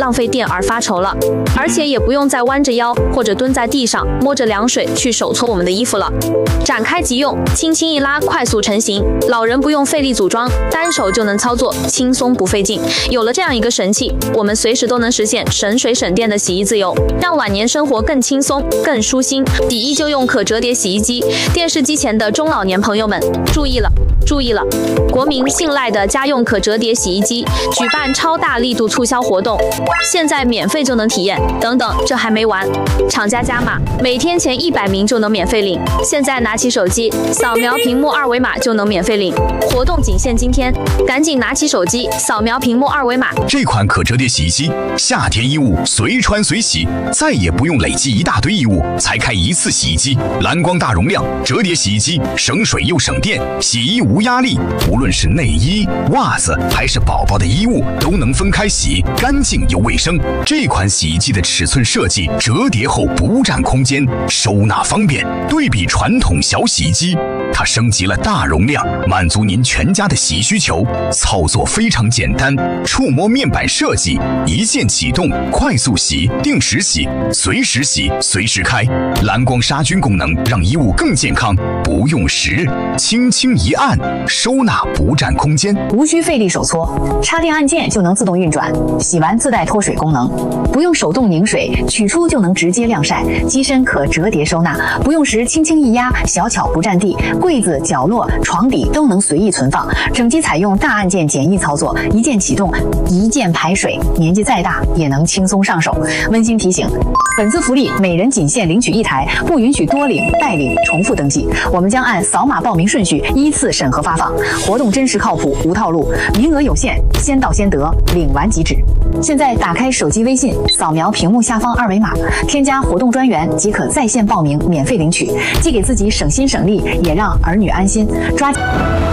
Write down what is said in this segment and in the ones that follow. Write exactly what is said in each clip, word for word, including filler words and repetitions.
浪费电而发愁了，而且也不用再弯着腰或者蹲在地上摸着凉水去手搓我们的衣服了。展开即用，轻轻一拉，快速成型。老人不用费力组装，单手就能操作，轻松不费劲。有了这样一个神器，我们随时都能实现省水省电的洗衣自由，让晚年生活更轻松、更舒心。洗衣就用可折叠洗衣机。电视机前的中老年朋友们，注意了！注意了，国民信赖的家用可折叠洗衣机举办超大力度促销活动，现在免费就能体验。等等，这还没完，厂家加码，每天前一百名就能免费领。现在拿起手机，扫描屏幕二维码就能免费领。活动仅限今天，赶紧拿起手机，扫描屏幕二维码。 这款可折叠洗衣机，夏天衣物随穿随洗，再也不用累积一大堆衣物才开一次洗衣机。蓝光大容量折叠洗衣机，省水又省电，洗衣无压力，无论是内衣、袜子还是宝宝的衣物，都能分开洗，干净又卫生。这款洗衣机的尺寸设计，折叠后不占空间，收纳方便。对比传统小洗衣机，它升级了大容量，满足您全家的洗衣需求。操作非常简单，触摸面板设计，一键启动，快速洗、定时洗、随时洗、随时开。蓝光杀菌功能让衣物更健康，不用时，轻轻一按，收纳不占空间， 无需费力手搓，插电按键就能自动运转，洗完自带脱水功能，不用手动拧水，取出就能直接晾晒，机身可折叠收纳，不用时轻轻一压，小巧不占地，柜子、角落、床底都能随意存放。整机采用大按键简易操作，一键启动，一键排水，年纪再大也能轻松上手。温馨提醒，本次福利每人仅限领取一台，不允许多领、代领、重复登记。我们将按扫码报名顺序依次审核发放，活动真实靠谱，无套路，名额有限，先到先得，领完即止。现在打开手机微信，扫描屏幕下方二维码，添加活动专员即可在线报名，免费领取，既给自己省心省力，也让儿女安心。抓紧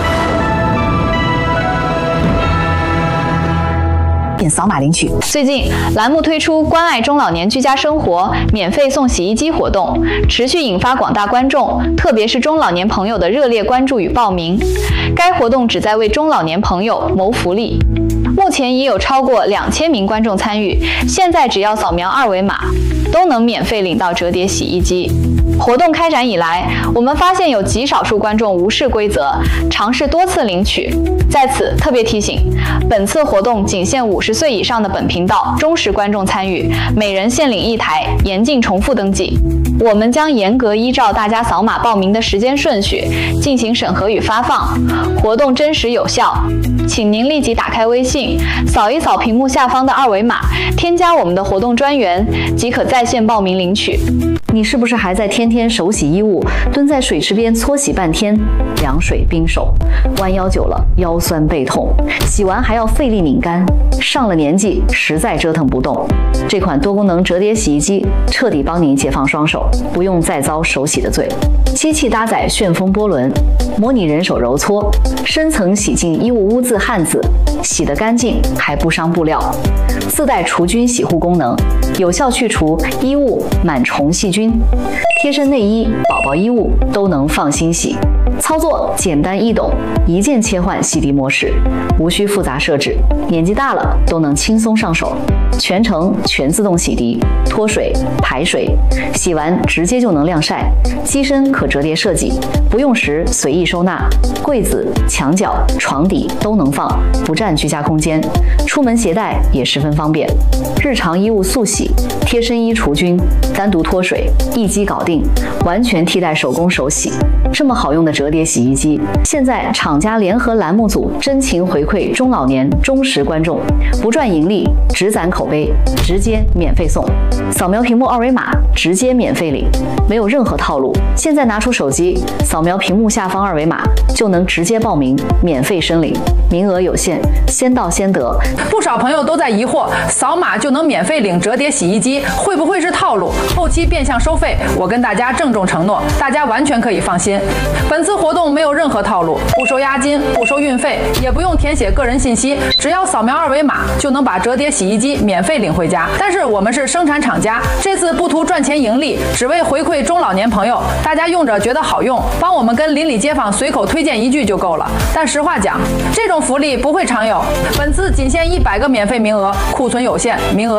扫码领取。 最近，栏目推出关爱中老年居家生活免费送洗衣机活动，持续引发广大观众，特别是中老年朋友的热烈关注与报名。该活动旨在为中老年朋友谋福利。目前已有超过两千名观众参与，现在只要扫描二维码，都能免费领到折叠洗衣机。活动开展以来，我们发现有极少数观众无视规则，尝试多次领取。在此特别提醒，本次活动仅限五十岁以上的本频道忠实观众参与，每人限领一台，严禁重复登记。我们将严格依照大家扫码报名的时间顺序进行审核与发放，活动真实有效。请您立即打开微信，扫一扫屏幕下方的二维码，添加我们的活动专员，即可在线报名领取。 你是不是还在天天手洗衣物，蹲在水池边搓洗半天，凉水冰手，弯腰久了腰酸背痛，洗完还要费力拧干，上了年纪实在折腾不动。这款多功能折叠洗衣机彻底帮您解放双手，不用再遭手洗的罪。机器搭载旋风波轮，模拟人手揉搓，深层洗净衣物污渍汗渍，洗得干净还不伤布料。自带除菌洗护功能，有效去除衣物螨虫细菌，贴身内衣、宝宝衣物都能放心洗。操作简单易懂，一键切换洗涤模式，无需复杂设置，年纪大了都能轻松上手。全程全自动洗涤、脱水、排水，洗完直接就能晾晒。机身可折叠设计，不用时随意收纳，柜子、墙角、床底都能放，不占居家空间。出门携带也十分方便。日常衣物速洗、贴身衣除菌、单独脱水，一机搞定，完全替代手工手洗。这么好用的折叠洗衣机，现在厂家联合栏目组真情回馈中老年忠实观众，不赚盈利，只攒口碑，直接免费送。扫描屏幕二维码，直接免费领，没有任何套路。现在拿出手机，扫描屏幕下方二维码，就能直接报名，免费申领，名额有限，先到先得。 不少朋友都在疑惑，扫码就能免费领折叠洗衣机，会不会是套路？后期变相收费？我跟大家郑重承诺，大家完全可以放心。本次活动没有任何套路，不收押金，不收运费，也不用填写个人信息，只要扫描二维码就能把折叠洗衣机免费领回家。但是我们是生产厂家，这次不图赚钱盈利，只为回馈中老年朋友，大家用着觉得好用，帮我们跟邻里街坊随口推荐一句就够了。但实话讲，这种福利不会常有，本次仅限一百个免费名额，库存有限，名额